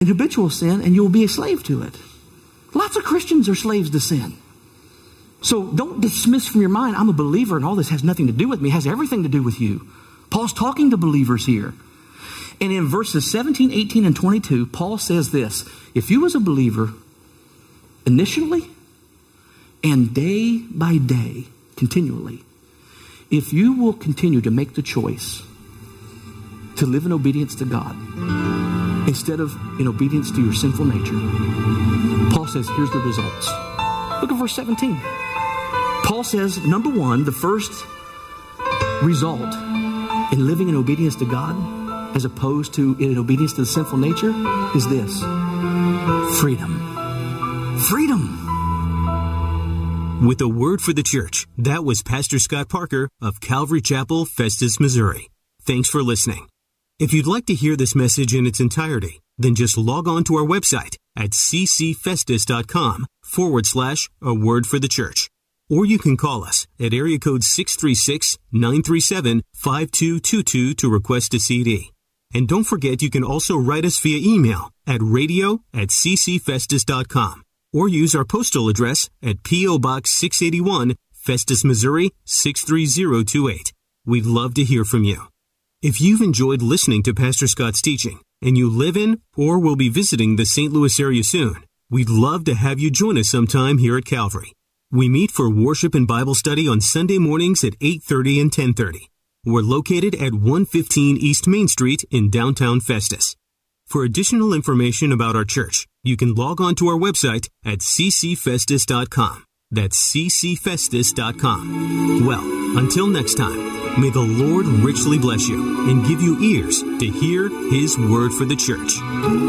in habitual sin, and you will be a slave to it. Lots of Christians are slaves to sin. So don't dismiss from your mind, I'm a believer and all this has nothing to do with me. It has everything to do with you. Paul's talking to believers here. And in verses 17, 18, and 22, Paul says this: if you as a believer, initially and day by day, continually, if you will continue to make the choice to live in obedience to God instead of in obedience to your sinful nature, Paul says, here's the results. Look at verse 17. Paul says, number one, the first result in living in obedience to God as opposed to in obedience to the sinful nature is this: freedom. Freedom. With a word for the church, that was Pastor Scott Parker of Calvary Chapel, Festus, Missouri. Thanks for listening. If you'd like to hear this message in its entirety, then just log on to our website at ccfestus.com/a word for the church. Or you can call us at area code 636-937-5222 to request a CD. And don't forget, you can also write us via email at radio@ccfestus.com. Or use our postal address at P.O. Box 681, Festus, Missouri 63028. We'd love to hear from you. If you've enjoyed listening to Pastor Scott's teaching and you live in or will be visiting the St. Louis area soon, we'd love to have you join us sometime here at Calvary. We meet for worship and Bible study on Sunday mornings at 8:30 and 10:30. We're located at 115 East Main Street in downtown Festus. For additional information about our church, you can log on to our website at ccfestus.com. That's ccfestus.com. Well, until next time, may the Lord richly bless you and give you ears to hear His word for the church.